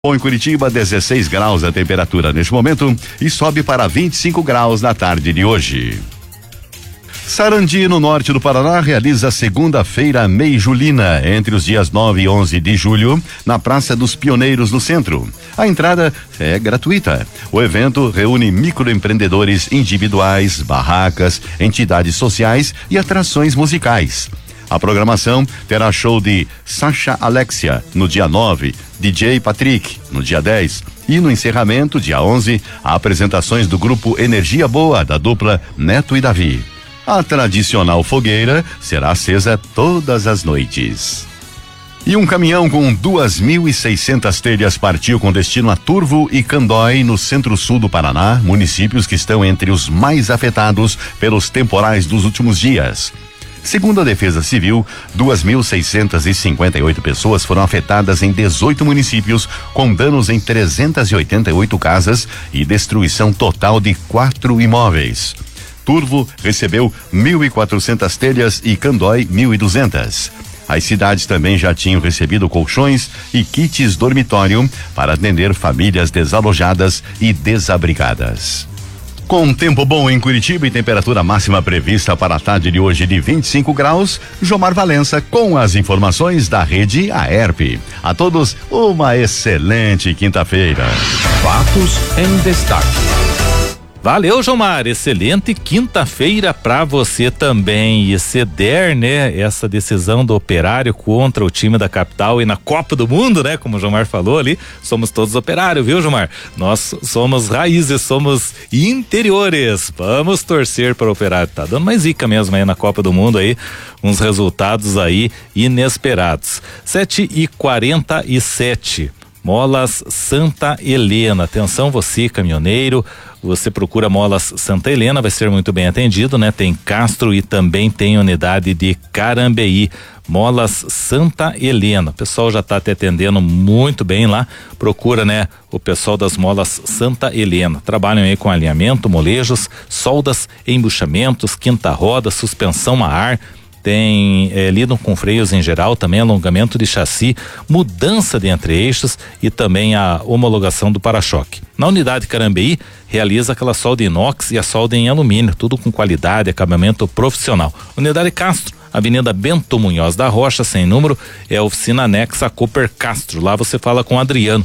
Bom, em Curitiba, 16 graus a temperatura neste momento e sobe para 25 graus na tarde de hoje. Sarandi, no norte do Paraná, realiza a segunda-feira Mei Julina, entre os dias 9 e 11 de julho, na Praça dos Pioneiros, no centro. A entrada é gratuita. O evento reúne microempreendedores individuais, barracas, entidades sociais e atrações musicais. A programação terá show de Sasha Alexia no dia 9, DJ Patrick no dia 10 e no encerramento, dia 11, apresentações do grupo Energia Boa, da dupla Neto e Davi. A tradicional fogueira será acesa todas as noites. E um caminhão com 2.600 telhas partiu com destino a Turvo e Candói, no centro-sul do Paraná, municípios que estão entre os mais afetados pelos temporais dos últimos dias. Segundo a Defesa Civil, 2.658 pessoas foram afetadas em 18 municípios, com danos em 388 casas e destruição total de 4 imóveis. Turvo recebeu 1.400 telhas e Candói 1.200. As cidades também já tinham recebido colchões e kits dormitório para atender famílias desalojadas e desabrigadas. Com tempo bom em Curitiba e temperatura máxima prevista para a tarde de hoje de 25 graus, Jomar Valença com as informações da rede AERP. A todos, uma excelente quinta-feira. Fatos em destaque. Valeu, Jomar, excelente quinta-feira pra você também. E se der, né, essa decisão do Operário contra o time da capital e na Copa do Mundo, né, como o Jomar falou ali, somos todos operários, viu, Jomar? Nós somos raízes, somos interiores, vamos torcer para o Operário. Tá dando mais zica mesmo aí na Copa do Mundo aí, uns resultados aí inesperados. 7h47. Molas Santa Helena, atenção você caminhoneiro, você procura Molas Santa Helena, vai ser muito bem atendido, né? Tem Castro e também tem unidade de Carambeí. Molas Santa Helena, o pessoal já tá te atendendo muito bem lá, procura, né, o pessoal das Molas Santa Helena, trabalham aí com alinhamento, molejos, soldas, embuchamentos, quinta roda, suspensão a ar, tem lidam com freios em geral, também alongamento de chassi, mudança de entre-eixos e também a homologação do para-choque. Na unidade Carambeí, realiza aquela solda inox e a solda em alumínio, tudo com qualidade, acabamento profissional. Unidade Castro, Avenida Bento Munhoz da Rocha, sem número, é a oficina anexa Cooper Castro. Lá você fala com Adriano,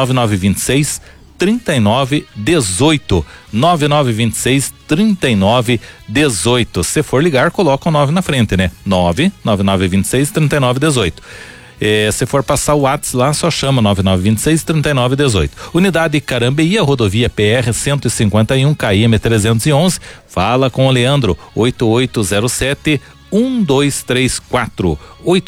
9926-3918, 9926-3918. Se for ligar, coloca o 9 na frente, né? 99926-3918. Se for passar o WhatsApp lá, só chama 9926-3918. Unidade Carambeí, a rodovia PR 151 KM 311. Fala com o Leandro, 8807-1234,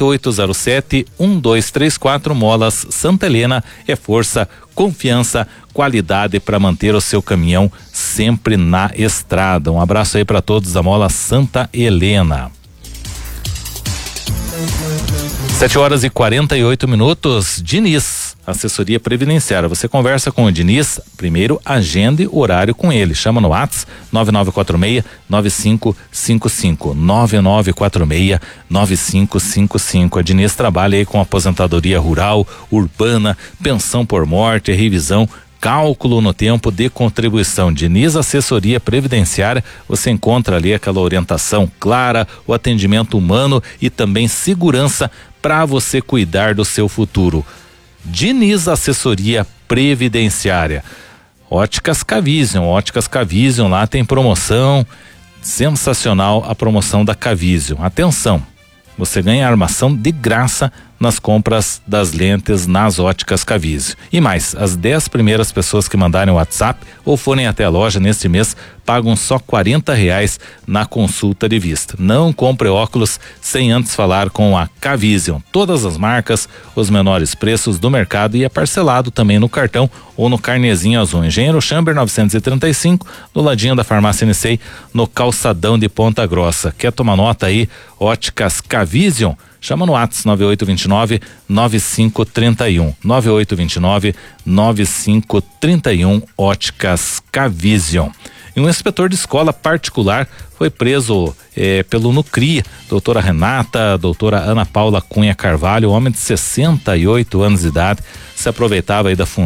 8807-1234. Molas Santa Helena é força, confiança, qualidade para manter o seu caminhão sempre na estrada. Um abraço aí para todos da Mola Santa Helena. 7h48. Diniz, assessoria previdenciária. Você conversa com o Diniz, primeiro agende o horário com ele. Chama no WhatsApp 9946-9555, 9946-9555. A Diniz trabalha aí com aposentadoria rural, urbana, pensão por morte, revisão, cálculo no tempo de contribuição. Diniz Assessoria Previdenciária, você encontra ali aquela orientação clara, o atendimento humano e também segurança para você cuidar do seu futuro. Diniz Assessoria Previdenciária. Óticas Cavision, lá tem promoção sensacional, a promoção da Cavision. Atenção, você ganha armação de graça nas compras das lentes nas Óticas Cavision. E mais, as 10 primeiras pessoas que mandarem o WhatsApp ou forem até a loja neste mês pagam só R$40 na consulta de vista. Não compre óculos sem antes falar com a Cavision. Todas as marcas, os menores preços do mercado e é parcelado também no cartão ou no carnezinho azul. Engenheiro Chamber 935, do ladinho da Farmácia NC, no calçadão de Ponta Grossa. Quer tomar nota aí? Óticas Cavision? Chama no WhatsApp 9829-9531, 9829-9531, Óticas Cavision. E um inspetor de escola particular foi preso pelo Nucria. Doutora Renata, doutora Ana Paula Cunha Carvalho, homem de 68 anos de idade, se aproveitava aí da função